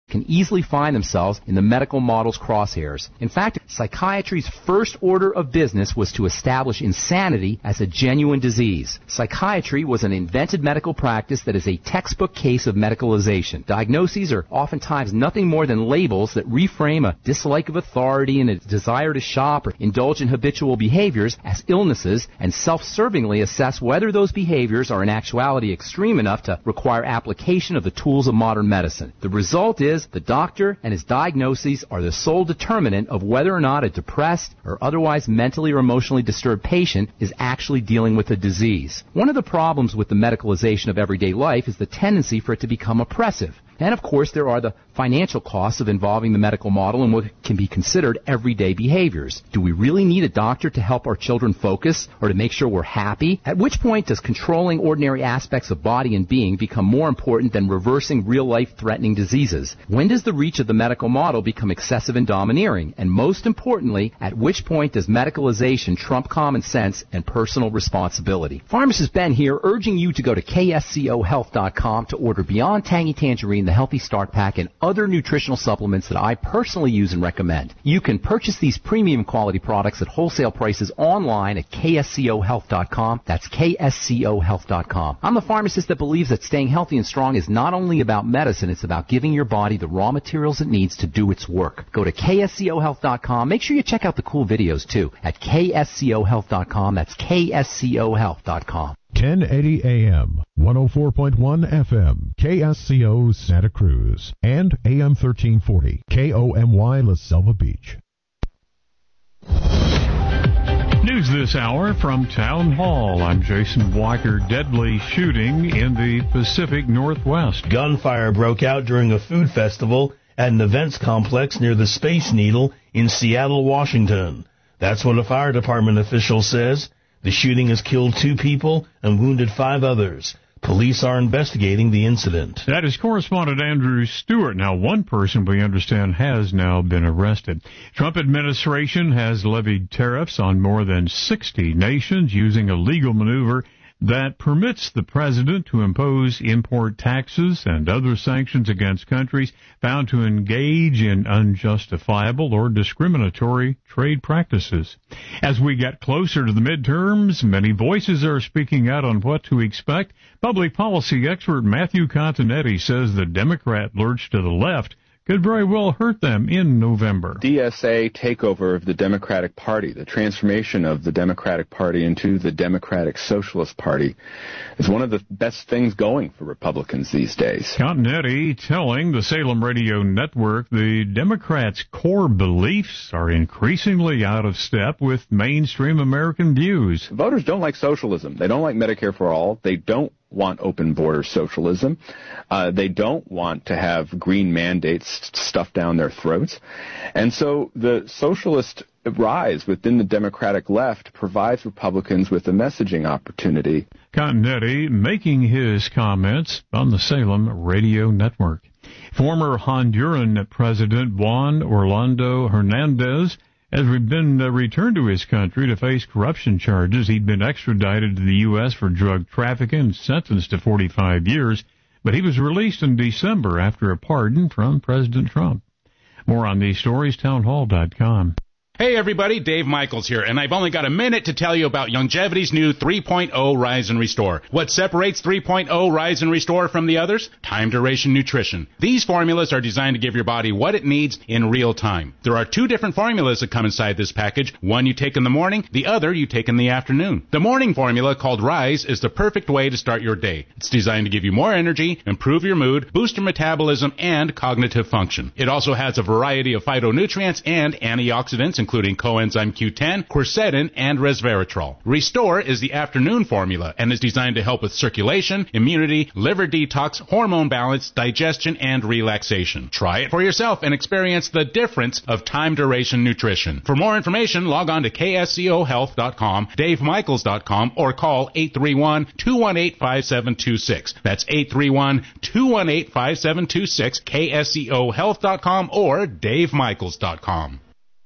can easily find themselves in the medical model's crosshairs. In fact, psychiatry's first order of business was to establish insanity as a genuine disease. Psychiatry was an invented medical practice that is a textbook case of medicalization. Diagnoses are oftentimes nothing more than labels that reframe a dislike of authority and a desire to shop or indulge in habitual behaviors as illnesses and self-servingly assess whether those behaviors are in actuality extreme enough to require application of the tools of modern medicine. The result is the doctor and his diagnoses are the sole determinant of whether or not a depressed or otherwise mentally or emotionally disturbed patient is actually dealing with a disease. One of the problems with the medicalization of everyday life is the tendency for it to become oppressive. And of course, there are the financial costs of involving the medical model in what can be considered everyday behaviors. Do we really need a doctor to help our children focus or to make sure we're happy? At which point does controlling ordinary aspects of body and being become more important than reversing real-life threatening diseases? When does the reach of the medical model become excessive and domineering? And most importantly, at which point does medicalization trump common sense and personal responsibility? Pharmacist Ben here, urging you to go to kscohealth.com to order Beyond Tangy Tangerine, the Healthy Start Pack, and other nutritional supplements that I personally use and recommend. You can purchase these premium quality products at wholesale prices online at kscohealth.com. That's kscohealth.com. I'm the pharmacist that believes that staying healthy and strong is not only about medicine, it's about giving your body the raw materials it needs to do its work. Go to kscohealth.com. Make sure you check out the cool videos too at kscohealth.com. That's kscohealth.com. 1080 AM, 104.1 FM, KSCO Santa Cruz, and AM 1340, KOMY La Selva Beach. News this hour from Town Hall. I'm Jason Walker. Deadly shooting in the Pacific Northwest. Gunfire broke out during a food festival at an events complex near the Space Needle in Seattle, Washington. That's what a fire department official says. The shooting has killed 2 people and wounded 5 others. Police are investigating the incident. That is correspondent Andrew Stewart. Now, one person we understand has now been arrested. Trump administration has levied tariffs on more than 60 nations using a legal maneuver that permits the president to impose import taxes and other sanctions against countries found to engage in unjustifiable or discriminatory trade practices. As we get closer to the midterms, many voices are speaking out on what to expect. Public policy expert Matthew Continetti says the Democrat lurch to the left could very well hurt them in November. DSA takeover of the Democratic Party, the transformation of the Democratic Party into the Democratic Socialist Party, is one of the best things going for Republicans these days. Continetti telling the Salem Radio Network the Democrats' core beliefs are increasingly out of step with mainstream American views. Voters don't like socialism. They don't like Medicare for all. They don't want open border socialism. They don't want to have green mandates stuffed down their throats. And so the socialist rise within the Democratic left provides Republicans with a messaging opportunity. Continetti making his comments on the Salem Radio Network. Former Honduran President Juan Orlando Hernandez has been returned to his country to face corruption charges. He'd been extradited to the U.S. for drug trafficking and sentenced to 45 years, but he was released in December after a pardon from President Trump. More on these stories, townhall.com. Hey everybody, Dave Michaels here, and I've only got a minute to tell you about Longevity's new 3.0 Rise and Restore. What separates 3.0 Rise and Restore from the others? Time duration nutrition. These formulas are designed to give your body what it needs in real time. There are 2 different formulas that come inside this package. One you take in the morning, the other you take in the afternoon. The morning formula, called Rise, is the perfect way to start your day. It's designed to give you more energy, improve your mood, boost your metabolism, and cognitive function. It also has a variety of phytonutrients and antioxidants, including coenzyme Q10, quercetin, and resveratrol. Restore is the afternoon formula and is designed to help with circulation, immunity, liver detox, hormone balance, digestion, and relaxation. Try it for yourself and experience the difference of time duration nutrition. For more information, log on to kscohealth.com, davemichaels.com, or call 831-218-5726. That's 831-218-5726, kscohealth.com, or davemichaels.com.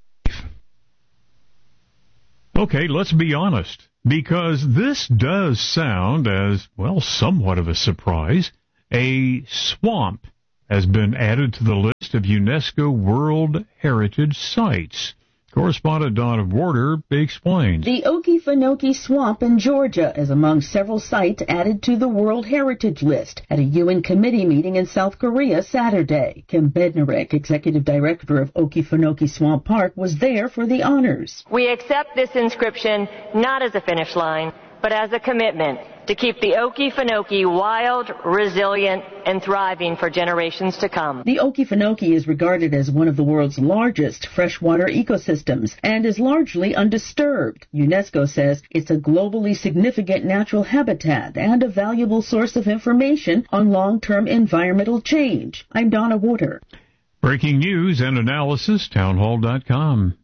Okay, let's be honest, because this does sound as, well, somewhat of a surprise. A swamp has been added to the list list of UNESCO World Heritage Sites. Correspondent Donna Warder explains. The Okefenokee Swamp in Georgia is among several sites added to the World Heritage List at a UN committee meeting in South Korea Saturday. Kim Bednarik, executive director of Okefenokee Swamp Park, was there for the honors. We accept this inscription not as a finish line, but as a commitment to keep the Okefenokee wild, resilient, and thriving for generations to come. The Okefenokee is regarded as one of the world's largest freshwater ecosystems and is largely undisturbed. UNESCO says it's a globally significant natural habitat and a valuable source of information on long-term environmental change. I'm Donna Warder. Breaking news and analysis, townhall.com.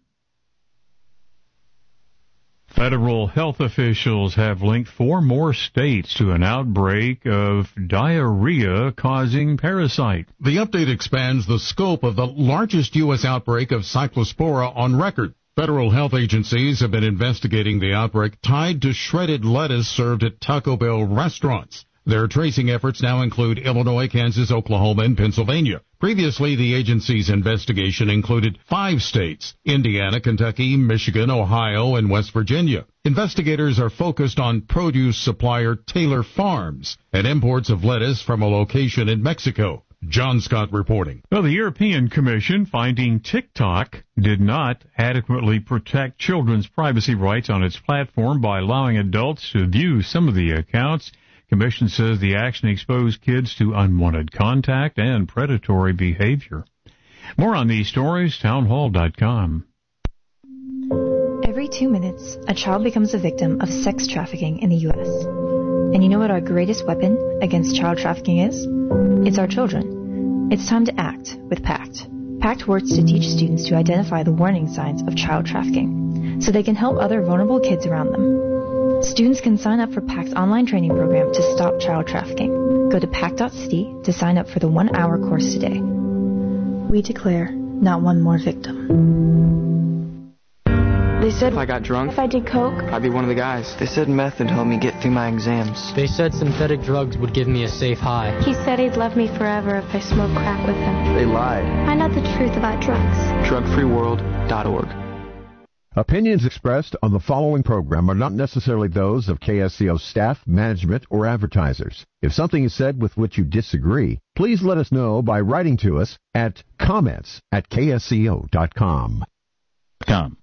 Federal health officials have linked 4 more states to an outbreak of diarrhea-causing parasite. The update expands the scope of the largest U.S. outbreak of Cyclospora on record. Federal health agencies have been investigating the outbreak tied to shredded lettuce served at Taco Bell restaurants. Their tracing efforts now include Illinois, Kansas, Oklahoma, and Pennsylvania. Previously, the agency's investigation included 5 states: Indiana, Kentucky, Michigan, Ohio, and West Virginia. Investigators are focused on produce supplier Taylor Farms and imports of lettuce from a location in Mexico. John Scott reporting. Well, the European Commission finding TikTok did not adequately protect children's privacy rights on its platform by allowing adults to view some of the accounts. Commission says the action exposed kids to unwanted contact and predatory behavior. More on these stories, townhall.com. Every 2 minutes, a child becomes a victim of sex trafficking in the U.S. And you know what our greatest weapon against child trafficking is? It's our children. It's time to act with PACT. PACT works to teach students to identify the warning signs of child trafficking so they can help other vulnerable kids around them. Students can sign up for PACT's online training program to stop child trafficking. Go to pact.city to sign up for the 1-hour course today. We declare not one more victim. They said if I got drunk, if I did coke, I'd be one of the guys. They said meth would help me get through my exams. They said synthetic drugs would give me a safe high. He said he'd love me forever if I smoked crack with him. They lied. I know the truth about drugs. Drugfreeworld.org. Opinions expressed on the following program are not necessarily those of KSCO staff, management, or advertisers. If something is said with which you disagree, please let us know by writing to us at comments@ksco.com.